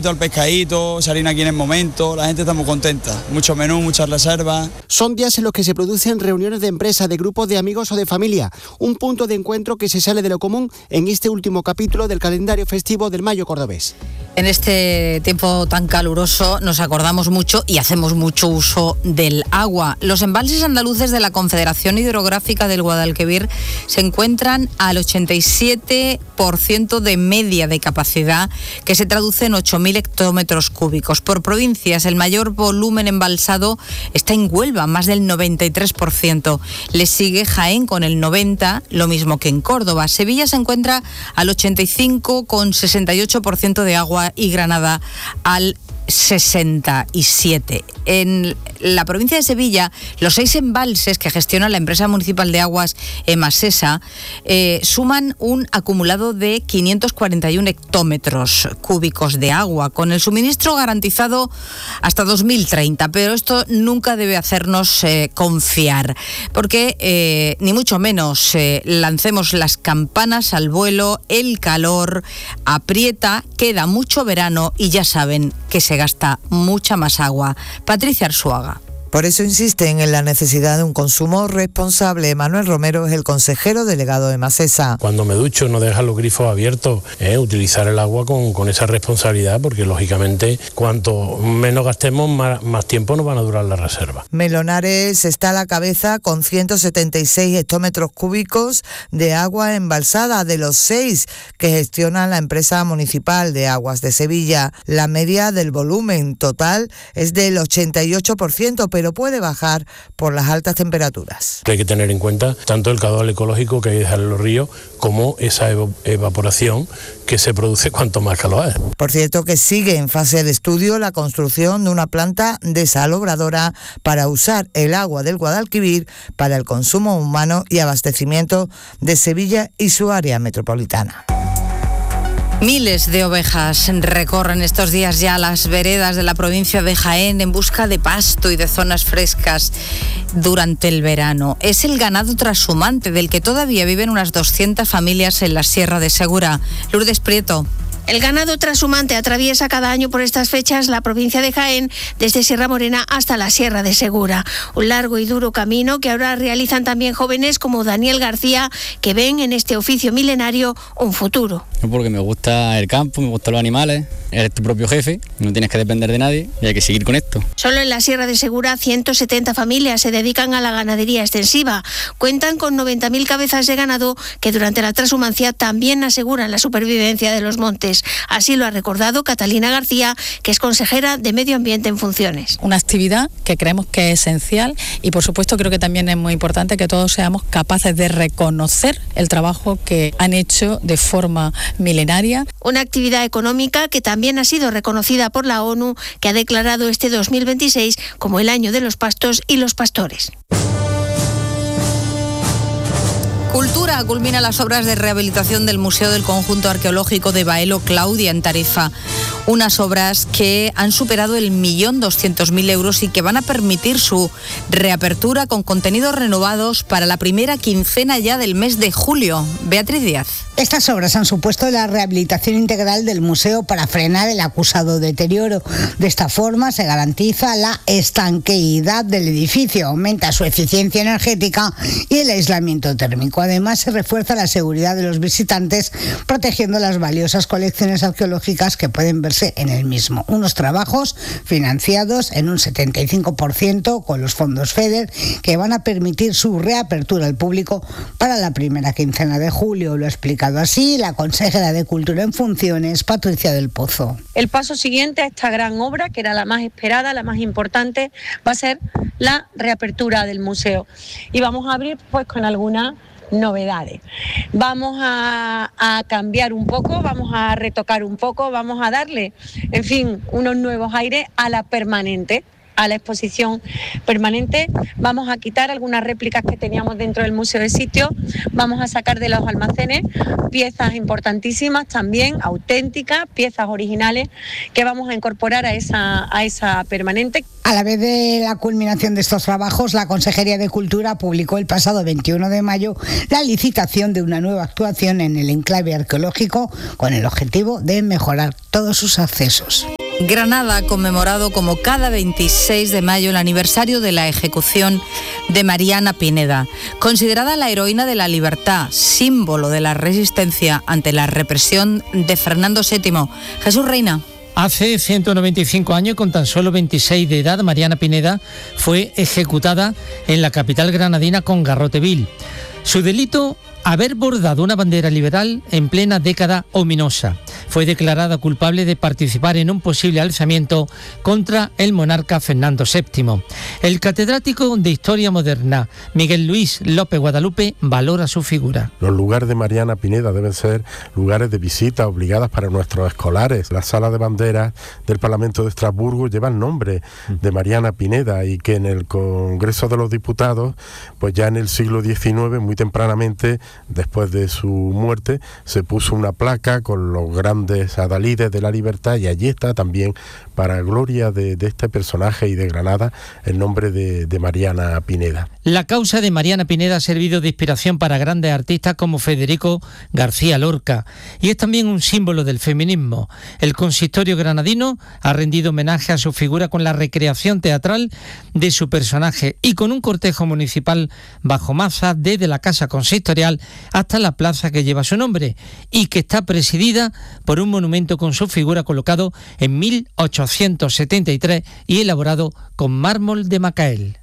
poquito al pescadito, salir aquí en el momento, la gente está muy contenta. Mucho menú, muchas reservas. Son días en los que se producen reuniones de empresa, de grupos de amigos o de familia. Un punto de encuentro que se sale de lo común en este último capítulo del calendario festivo del Mayo cordobés. En este tiempo tan caluroso nos acordamos mucho y hacemos mucho uso del agua. Los embalses andaluces de la Confederación Hidrográfica del Guadalquivir se encuentran al 87% de media de capacidad, que se traduce en 8.000 hectómetros cúbicos. Por provincias, el mayor volumen embalsado está en Huelva, más del 93%. Le sigue Jaén con el 90%, lo mismo que en Córdoba. Sevilla se encuentra al 85% con 68% de agua y Granada al 67%. En la provincia de Sevilla, los 6 embalses que gestiona la empresa municipal de aguas Emasesa suman un acumulado de 541 hectómetros cúbicos de agua, con el suministro garantizado hasta 2030. Pero esto nunca debe hacernos confiar, porque ni mucho menos lancemos las campanas al vuelo. El calor aprieta, queda mucho verano y ya saben que se gasta mucha más agua. Patricia Arzuaga. Por eso insisten en la necesidad de un consumo responsable. Manuel Romero es el consejero delegado de Emasesa. Cuando me ducho, no dejar los grifos abiertos, utilizar el agua con esa responsabilidad, porque lógicamente cuanto menos gastemos, más tiempo nos van a durar las reservas. Melonares está a la cabeza con 176 hectómetros cúbicos de agua embalsada, de los 6 que gestiona la empresa municipal de aguas de Sevilla. La media del volumen total es del 88%, pero puede bajar por las altas temperaturas. Hay que tener en cuenta tanto el caudal ecológico que hay que dejar en los ríos como esa evaporación que se produce cuanto más calor hay. Por cierto, que sigue en fase de estudio la construcción de una planta desalobradora para usar el agua del Guadalquivir para el consumo humano y abastecimiento de Sevilla y su área metropolitana. Miles de ovejas recorren estos días ya las veredas de la provincia de Jaén en busca de pasto y de zonas frescas durante el verano. Es el ganado trashumante del que todavía viven unas 200 familias en la Sierra de Segura. Lourdes Prieto. El ganado trashumante atraviesa cada año por estas fechas la provincia de Jaén, desde Sierra Morena hasta la Sierra de Segura. Un largo y duro camino que ahora realizan también jóvenes como Daniel García, que ven en este oficio milenario un futuro. Porque me gusta el campo, me gustan los animales, eres tu propio jefe, no tienes que depender de nadie y hay que seguir con esto. Solo en la Sierra de Segura 170 familias se dedican a la ganadería extensiva. Cuentan con 90.000 cabezas de ganado que durante la trashumancia también aseguran la supervivencia de los montes. Así lo ha recordado Catalina García, que es consejera de Medio Ambiente en funciones. Una actividad que creemos que es esencial y por supuesto creo que también es muy importante que todos seamos capaces de reconocer el trabajo que han hecho de forma milenaria. Una actividad económica que también ha sido reconocida por la ONU, que ha declarado este 2026 como el año de los pastos y los pastores. Cultura culmina las obras de rehabilitación del Museo del Conjunto Arqueológico de Baelo Claudia en Tarifa. Unas obras que han superado el 1.200.000 euros y que van a permitir su reapertura con contenidos renovados para la primera quincena ya del mes de julio. Beatriz Díaz. Estas obras han supuesto la rehabilitación integral del museo para frenar el acusado deterioro. De esta forma se garantiza la estanqueidad del edificio, aumenta su eficiencia energética y el aislamiento térmico. Además, se refuerza la seguridad de los visitantes, protegiendo las valiosas colecciones arqueológicas que pueden verse en el mismo. Unos trabajos financiados en un 75% con los fondos FEDER, que van a permitir su reapertura al público para la primera quincena de julio. Lo ha explicado así la consejera de Cultura en funciones, Patricia del Pozo. El paso siguiente a esta gran obra, que era la más esperada, la más importante, va a ser la reapertura del museo. Y vamos a abrir pues con algunas novedades. Vamos a cambiar un poco, vamos a retocar un poco, vamos a darle, en fin, unos nuevos aires a la permanente, a la exposición permanente. Vamos a quitar algunas réplicas que teníamos dentro del museo de sitio, vamos a sacar de los almacenes piezas importantísimas también, auténticas, piezas originales que vamos a incorporar a esa permanente. A la vez de la culminación de estos trabajos, la Consejería de Cultura publicó el pasado 21 de mayo la licitación de una nueva actuación en el enclave arqueológico con el objetivo de mejorar todos sus accesos. Granada ha conmemorado como cada 26 de mayo el aniversario de la ejecución de Mariana Pineda, considerada la heroína de la libertad, símbolo de la resistencia ante la represión de Fernando VII. Jesús Reina. Hace 195 años, con tan solo 26 de edad, Mariana Pineda fue ejecutada en la capital granadina con garrote vil. Su delito: haber bordado una bandera liberal en plena década ominosa. Fue declarada culpable de participar en un posible alzamiento contra el monarca Fernando VII. El catedrático de Historia Moderna, Miguel Luis López Guadalupe, valora su figura. Los lugares de Mariana Pineda deben ser lugares de visita obligadas para nuestros escolares. La sala de banderas del Parlamento de Estrasburgo lleva el nombre de Mariana Pineda, y que en el Congreso de los Diputados, pues ya en el siglo XIX, muy tempranamente, después de su muerte, se puso una placa con los grandes adalides de la libertad, y allí está también, para gloria de este personaje y de Granada, el nombre de Mariana Pineda. La causa de Mariana Pineda ha servido de inspiración para grandes artistas como Federico García Lorca, y es también un símbolo del feminismo. El consistorio granadino ha rendido homenaje a su figura con la recreación teatral de su personaje y con un cortejo municipal bajo maza desde la casa consistorial hasta la plaza que lleva su nombre y que está presidida por un monumento con su figura colocado en 1873 y elaborado con mármol de Macael.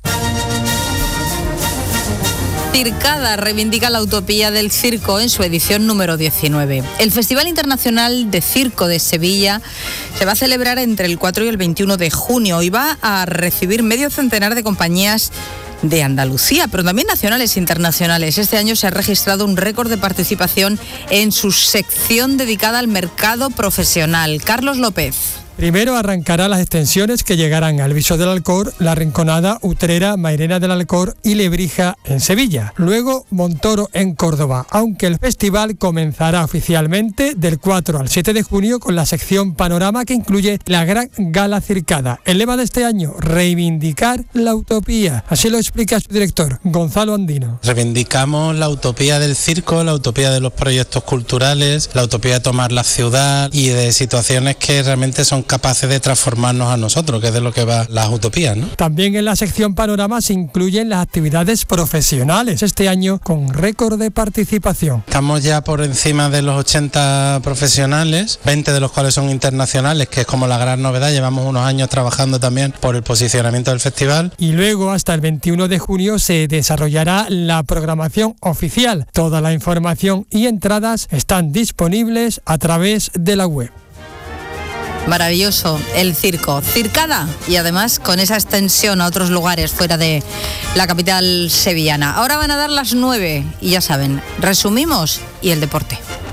Circada reivindica la utopía del circo en su edición número 19. El Festival Internacional de Circo de Sevilla se va a celebrar entre el 4 y el 21 de junio y va a recibir medio centenar de compañías de Andalucía, pero también nacionales e internacionales. Este año se ha registrado un récord de participación en su sección dedicada al mercado profesional. Carlos López. Primero arrancará las extensiones que llegarán al Viso del Alcor, La Rinconada, Utrera, Mairena del Alcor y Lebrija en Sevilla. Luego Montoro en Córdoba, aunque el festival comenzará oficialmente del 4 al 7 de junio con la sección Panorama, que incluye la gran gala circada. El lema de este año: reivindicar la utopía. Así lo explica su director, Gonzalo Andino. Reivindicamos la utopía del circo, la utopía de los proyectos culturales, la utopía de tomar la ciudad y de situaciones que realmente son capaces de transformarnos a nosotros, que es de lo que va las utopías, ¿no? También en la sección Panorama se incluyen las actividades profesionales, este año con récord de participación. Estamos ya por encima de los 80 profesionales, 20 de los cuales son internacionales, que es como la gran novedad. Llevamos unos años trabajando también por el posicionamiento del festival. Y luego hasta el 21 de junio se desarrollará la programación oficial. Toda la información y entradas están disponibles a través de la web. Maravilloso el circo, circada, y además con esa extensión a otros lugares fuera de la capital sevillana. Ahora van a dar las 9 y ya saben, resumimos y el deporte.